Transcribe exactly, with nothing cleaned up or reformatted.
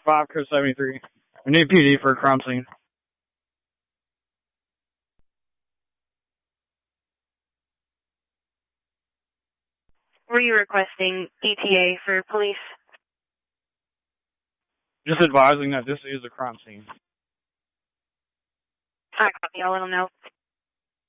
five, code seventy-three. I need P D for a crime scene. Were you requesting E T A for police? Just advising that this is a crime scene. I copy. I'll let them know.